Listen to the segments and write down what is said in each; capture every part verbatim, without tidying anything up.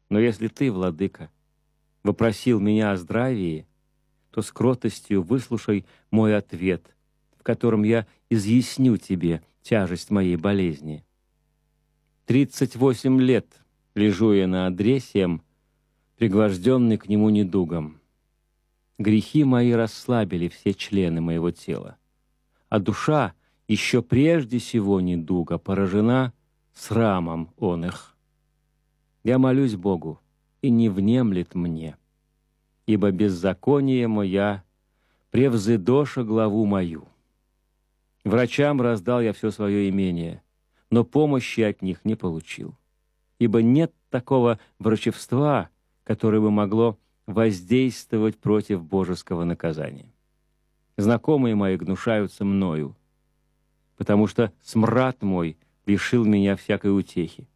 Но если ты, владыка, вопросил меня о здравии, то с кротостью выслушай мой ответ, в котором я изъясню тебе тяжесть моей болезни. Тридцать восемь лет лежу я на одре сем, пригвожденный к нему недугом. Грехи мои расслабили все члены моего тела, а душа еще прежде сего недуга поражена срамом он их. Я молюсь Богу, и не внемлет мне, ибо беззаконие моя превзыдоша главу мою. Врачам раздал я все свое имение, но помощи от них не получил, ибо нет такого врачевства, которое бы могло воздействовать против божеского наказания. Знакомые мои гнушаются мною, потому что смрад мой лишил меня всякой утехи.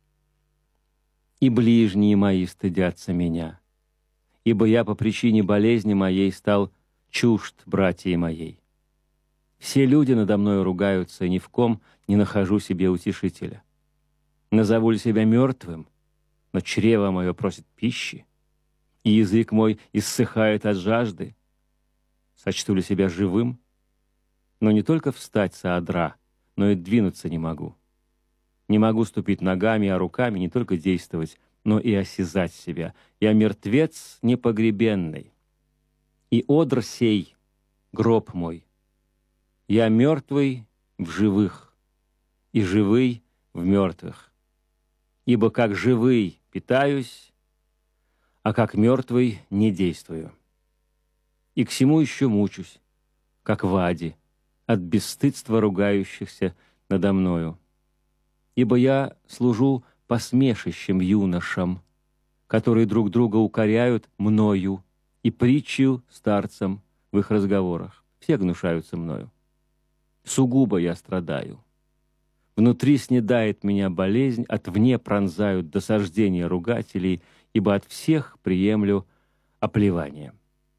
И ближние мои стыдятся меня, ибо я по причине болезни моей стал чужд братьей моей. Все люди надо мною ругаются, и ни в ком не нахожу себе утешителя. Назову ли себя мертвым, но чрево мое просит пищи, и язык мой иссыхает от жажды. Сочту ли себя живым, но не только встать со одра, но и двинуться не могу. Не могу ступить ногами, а руками не только действовать, но и осязать себя. Я мертвец непогребенный, и одр сей — гроб мой. Я мертвый в живых, и живый в мертвых. Ибо как живый питаюсь, а как мертвый не действую. И к всему еще мучусь, как в аде, от бесстыдства ругающихся надо мною. Ибо я служу посмешищем юношам, которые друг друга укоряют мною, и притчу старцам в их разговорах. Все гнушаются мною. Сугубо я страдаю. Внутри снедает меня болезнь, отвне пронзают досаждения ругателей, ибо от всех приемлю оплевание.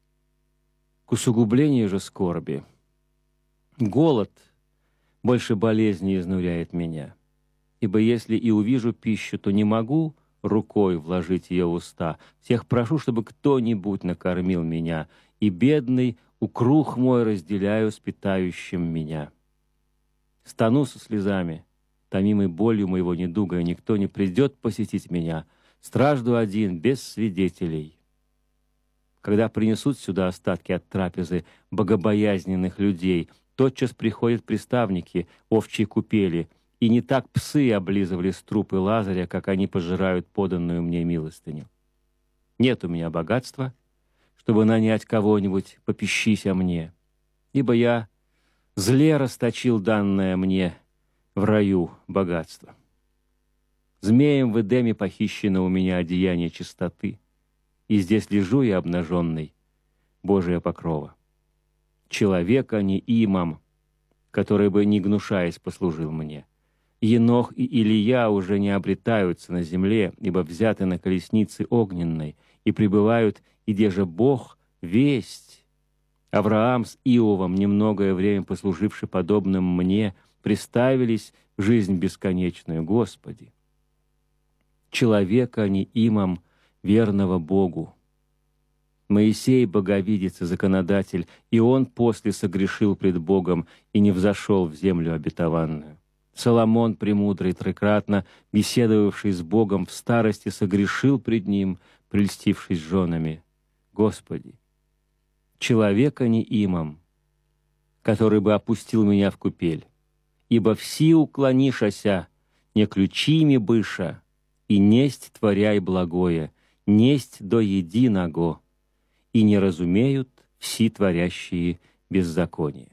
К усугублению же скорби голод больше болезни изнуряет меня, ибо если и увижу пищу, то не могу рукой вложить ее в уста. Всех прошу, чтобы кто-нибудь накормил меня, и бедный укрух мой разделяю с питающим меня. Стану со слезами, томимой болью моего недуга, и никто не придет посетить меня. Стражду один, без свидетелей. Когда принесут сюда остатки от трапезы богобоязненных людей, тотчас приходят приставники овчьей купели, и не так псы облизывали струпы Лазаря, как они пожирают поданную мне милостыню. Нет у меня богатства, чтобы нанять кого-нибудь попищись о мне, ибо я зле расточил данное мне в раю богатство. Змеем в Эдеме похищено у меня одеяние чистоты, и здесь лежу я обнаженный, Божия покрова. Человека не имам, который бы, не гнушаясь, послужил мне. Енох и Илия уже не обретаются на земле, ибо взяты на колеснице огненной, и пребывают, иде же Бог, весть. Авраам с Иовом, немногое время послуживши подобным мне, приставились в жизнь бесконечную, Господи. Человека не имам, верного Богу. Моисей, боговидец и законодатель, и он после согрешил пред Богом и не взошел в землю обетованную. Соломон, премудрый, трекратно беседовавший с Богом в старости, согрешил пред Ним, прельстившись женами. Господи, человека не имам, который бы опустил меня в купель, ибо все уклонишася, не ключими быша, и несть творяй благое, несть до единого, и не разумеют все творящие беззаконие.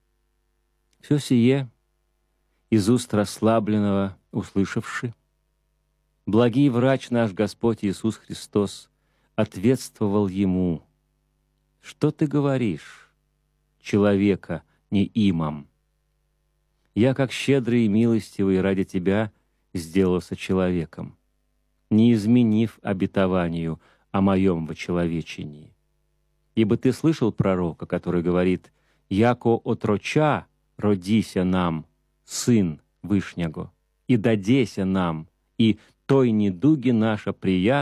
Все сие из уст расслабленного услышавши, благий врач наш Господь Иисус Христос ответствовал ему: «Что ты говоришь, человека не имам? Я, как щедрый и милостивый, ради тебя сделался человеком, не изменив обетованию о моем вочеловечении. Ибо ты слышал пророка, который говорит: «Яко отроча родися нам, сын Вышнего, и дадеся нам, и той недуги наша прият,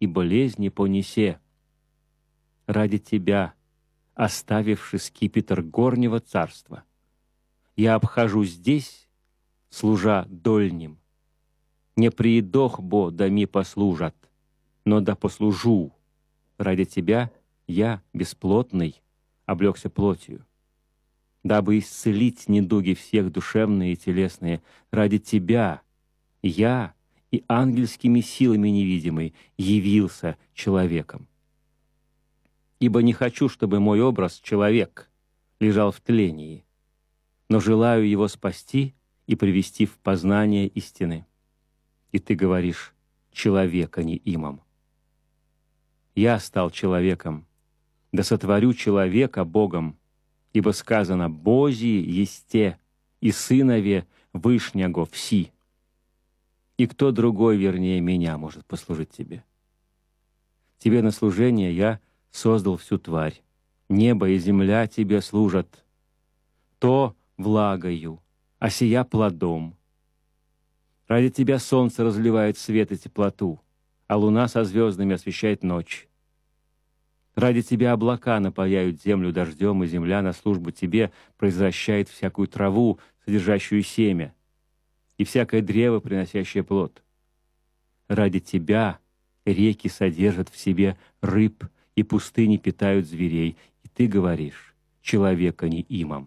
и болезни понесе. Ради тебя, оставивши скипетр горнего царства, я обхожу здесь, служа дольним. Не приидох бо, да ми послужат, но да послужу. Ради тебя я, бесплотный, облегся плотью, дабы исцелить недуги всех душевные и телесные. Ради тебя я и ангельскими силами невидимый явился человеком. Ибо не хочу, чтобы мой образ, человек, лежал в тлении, но желаю его спасти и привести в познание истины. И ты говоришь: человек, а не имам. Я стал человеком, да сотворю человека Богом, ибо сказано: «Божии есте, и сынове вышняго вси». И кто другой, вернее меня, может послужить тебе? Тебе на служение я создал всю тварь. Небо и земля тебе служат. То влагою, а сия плодом. Ради тебя солнце разливает свет и теплоту, а луна со звездами освещает ночь. Ради тебя облака напояют землю дождем, и земля на службу тебе произвращает всякую траву, содержащую семя, и всякое древо, приносящее плод. Ради тебя реки содержат в себе рыб, и пустыни питают зверей, и ты говоришь: человека не имам.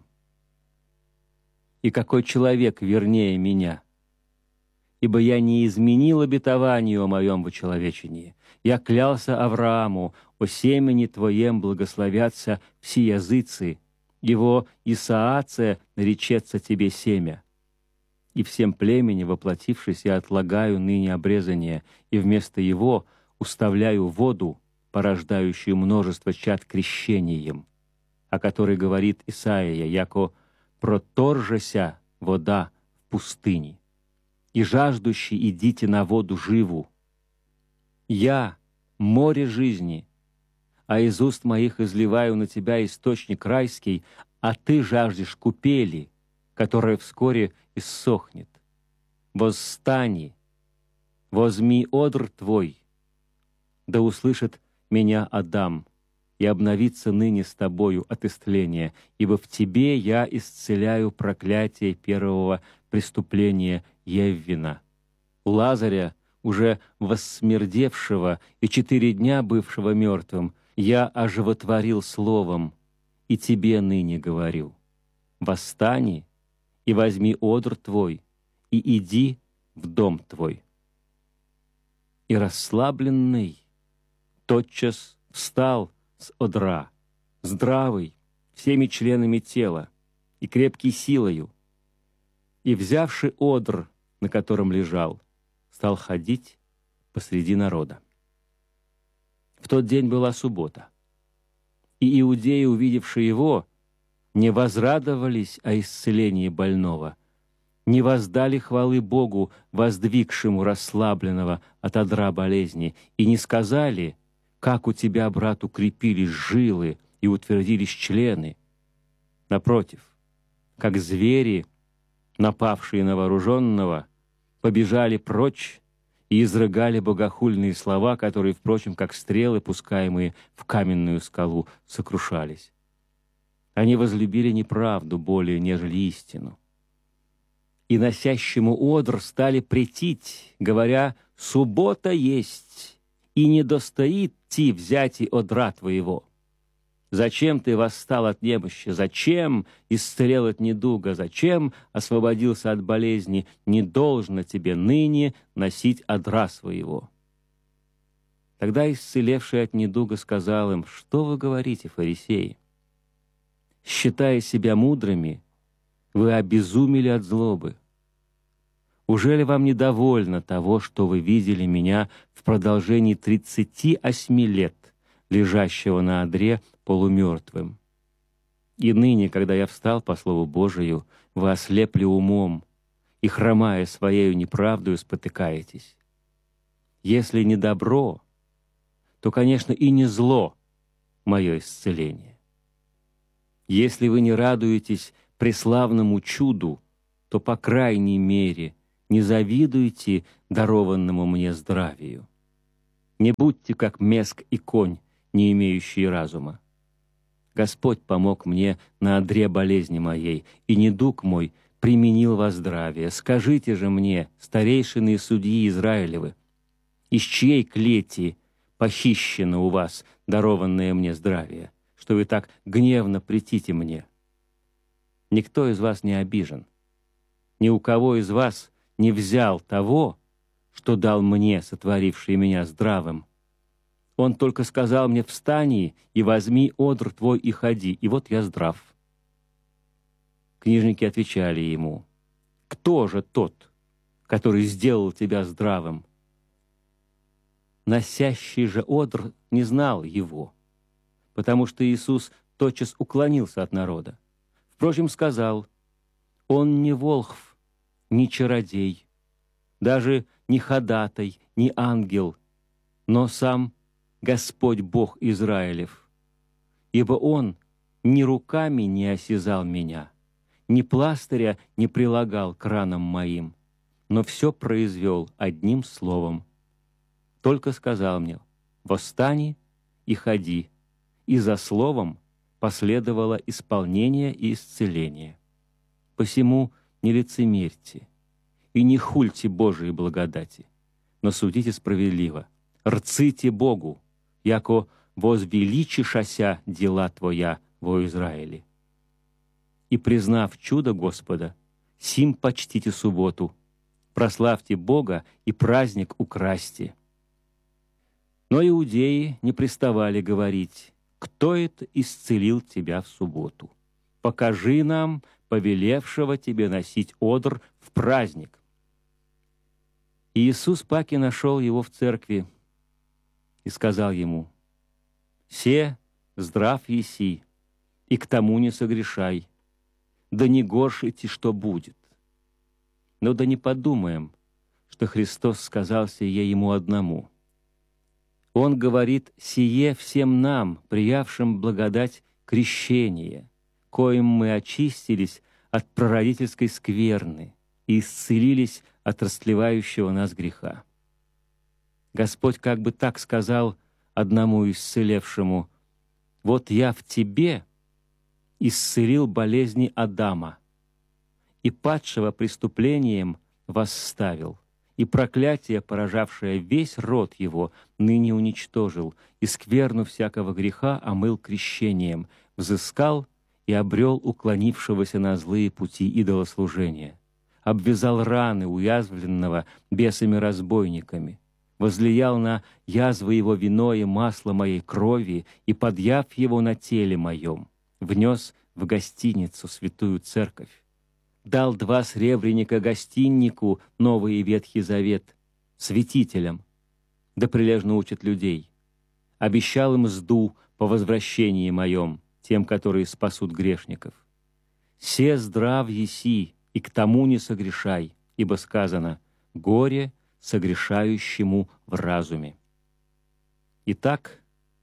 И какой человек вернее меня? Ибо я не изменил обетованию о моем вочеловечении. Я клялся Аврааму: о семени твоем благословятся все языцы, его Исааце наречется тебе семя. И всем племени, воплотившись, я отлагаю ныне обрезание, и вместо его уставляю воду, порождающую множество чад крещением, о которой говорит Исаия, яко проторжася вода в пустыне, и жаждущие идите на воду живу. Я — море жизни, а из уст моих изливаю на тебя источник райский, а ты жаждешь купели, которая вскоре иссохнет. Восстани, возьми одр твой, да услышит меня Адам, и обновится ныне с тобою от исцеления, ибо в тебе я исцеляю проклятие первого преступления Еввина. Лазаря, уже воссмердевшего и четыре дня бывшего мертвым, я оживотворил словом, и тебе ныне говорю: восстани и возьми одр твой, и иди в дом твой. И расслабленный тотчас встал с одра, здравый, всеми членами тела и крепкий силою, и, взявши одр, на котором лежал, стал ходить посреди народа. В тот день была суббота, и иудеи, увидевшие его, не возрадовались о исцелении больного, не воздали хвалы Богу, воздвигшему расслабленного от одра болезни, и не сказали: как у тебя, брат, укрепились жилы и утвердились члены. Напротив, как звери, напавшие на вооруженного, побежали прочь и изрыгали богохульные слова, которые, впрочем, как стрелы, пускаемые в каменную скалу, сокрушались. Они возлюбили неправду более, нежели истину. И носящему одр стали претить, говоря: «Суббота есть, и не достоит ти взяти одра твоего. Зачем ты восстал от немощи? Зачем исцелел от недуга? Зачем освободился от болезни? Не должно тебе ныне носить одра своего». Тогда исцелевший от недуга сказал им: «Что вы говорите, фарисеи? Считая себя мудрыми, вы обезумели от злобы. Ужели вам недовольно того, что вы видели меня в продолжении тридцати осьми лет, лежащего на одре полумертвым? И ныне, когда я встал по слову Божию, вы ослепли умом и, хромая своею неправдою, спотыкаетесь. Если не добро, то, конечно, и не зло мое исцеление. Если вы не радуетесь преславному чуду, то, по крайней мере, не завидуйте дарованному мне здравию. Не будьте, как меск и конь, не имеющие разума. Господь помог мне на одре болезни моей, и недуг мой применил во здравие. Скажите же мне, старейшины и судьи Израилевы, из чьей клети похищено у вас дарованное мне здравие, что вы так гневно претите мне? Никто из вас не обижен. Ни у кого из вас не взял того, что дал мне, сотворивший меня здравым. Он только сказал мне: встань и возьми одр твой и ходи, и вот я здрав. Книжники отвечали ему: кто же тот, который сделал тебя здравым? Носящий же одр не знал его, потому что Иисус тотчас уклонился от народа. Впрочем, сказал: он не волхв, не чародей, даже не ходатай, не ангел, но сам Господь Бог Израилев, ибо Он ни руками не осязал меня, ни пластыря не прилагал к ранам моим, но все произвел одним словом. Только сказал мне: восстань и ходи, и за словом последовало исполнение и исцеление. Посему не лицемерьте и не хульте Божией благодати, но судите справедливо, рците Богу, яко возвеличишася дела Твоя во Израиле. И, признав чудо Господа, сим почтите субботу, прославьте Бога и праздник украсьте. Но иудеи не приставали говорить: кто это исцелил тебя в субботу? Покажи нам повелевшего тебе носить одр в праздник. И Иисус паки нашел его в церкви и сказал ему: «Се здрав еси, и к тому не согрешай, да не горшите, что будет». Но да не подумаем, что Христос сказал сие ему одному. Он говорит сие всем нам, приявшим благодать крещения, коим мы очистились от прародительской скверны и исцелились от растлевающего нас греха. Господь как бы так сказал одному исцелевшему: «Вот я в тебе исцелил болезни Адама, и падшего преступлением восставил, и проклятие, поражавшее весь род его, ныне уничтожил, и скверну всякого греха омыл крещением, взыскал и обрел уклонившегося на злые пути идолослужения, обвязал раны уязвленного бесами-разбойниками, возлиял на язвы его вино и масло моей крови, и, подъяв его на теле моем, внес в гостиницу святую церковь, дал два сребреника гостиннику, Новый и Ветхий Завет, святителям, да прилежно учат людей, обещал им мзду по возвращении моем, тем, которые спасут грешников. Се здрав еси, и к тому не согрешай, ибо сказано: горе согрешающему в разуме. Итак,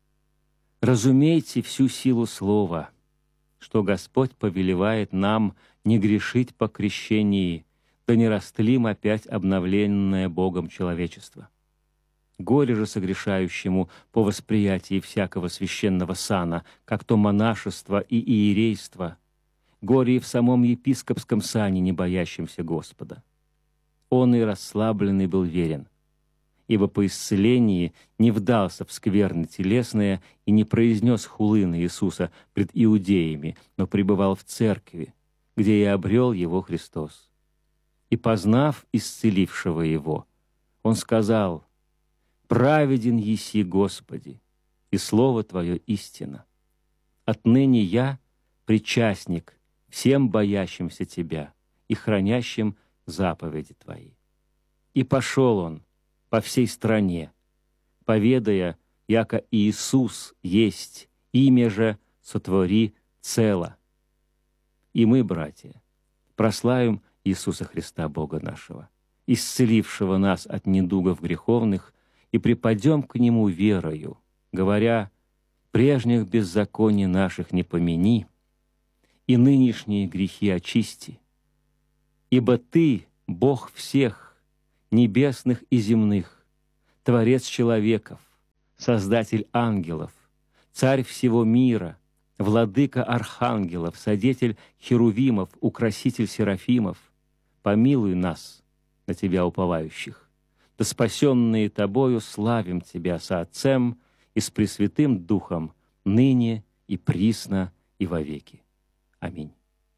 разумейте всю силу слова, что Господь повелевает нам не грешить по крещении, да не растлим опять обновленное Богом человечество. Горе же согрешающему по восприятии всякого священного сана, как то монашество и иерейство, горе и в самом епископском сане, не боящемся Господа. Он и расслабленный был верен, ибо по исцелении не вдался в скверны телесные и не произнес хулы на Иисуса пред иудеями, но пребывал в церкви, где и обрел его Христос. И, познав исцелившего его, он сказал: «Праведен еси, Господи, и слово Твое истина. Отныне я причастник всем боящимся Тебя и хранящим заповеди Твои». И пошел он по всей стране, поведая, яко Иисус есть, имя же сотвори цело. И мы, братья, прославим Иисуса Христа, Бога нашего, исцелившего нас от недугов греховных, и припадем к Нему верою, говоря: «Прежних беззаконий наших не помяни, и нынешние грехи очисти. Ибо Ты, Бог всех, небесных и земных, Творец человеков, Создатель ангелов, Царь всего мира, Владыка архангелов, Содетель херувимов, Украситель серафимов, помилуй нас, на Тебя уповающих. Да спасенные Тобою славим Тебя со Отцем и с Пресвятым Духом, ныне и присно и вовеки. Аминь.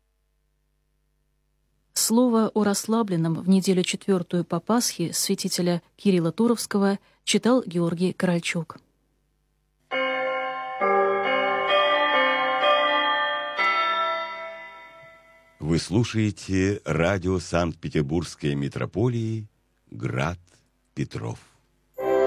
Слово о расслабленном в неделю четвертую по Пасхе святителя Кирилла Туровского читал Георгий Корольчук. Вы слушаете радио Санкт-Петербургской митрополии «Град Петров».